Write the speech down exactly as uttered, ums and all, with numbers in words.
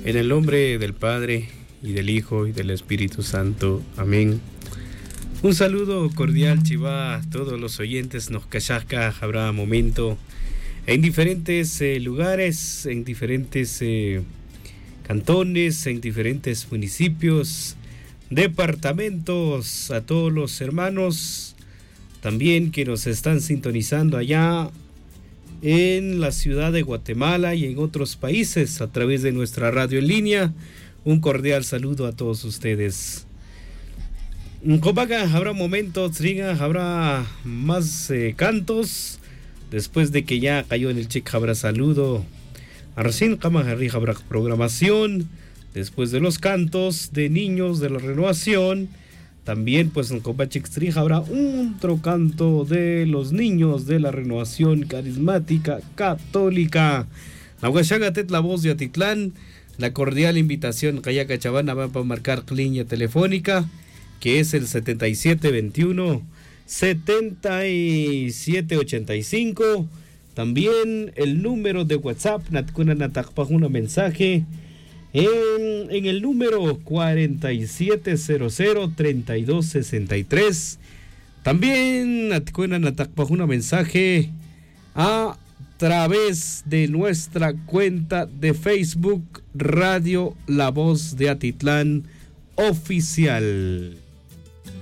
En el nombre del Padre, y del Hijo, y del Espíritu Santo. Amén. Un saludo cordial, Chiva, a todos los oyentes. Nos cachasca, habrá momento en diferentes eh, lugares, en diferentes eh, cantones, en diferentes municipios, departamentos, a todos los hermanos también que nos están sintonizando allá en la ciudad de Guatemala y en otros países a través de nuestra radio en línea. Un cordial saludo a todos ustedes. Copaca, habrá momentos, riga, habrá más eh, cantos. Después de que ya cayó en el check, habrá saludo. Recién Camajarri habrá programación. Después de los cantos de niños de la renovación, también pues en Copachixtri habrá un otro canto de los niños de la renovación carismática católica. Nahuachagatet, la voz de Atitlán. La cordial invitación, Cayaca Chavana, va a marcar línea telefónica, que es el setenta y siete veintiuno, setenta y siete ochenta y cinco. También el número de WhatsApp, Natkuna Natakpajuna mensaje, en, en el número cuarenta y siete cero cero, treinta y dos sesenta y tres. También Natkuna Natakpajuna mensaje a través de nuestra cuenta de Facebook, Radio La Voz de Atitlán Oficial.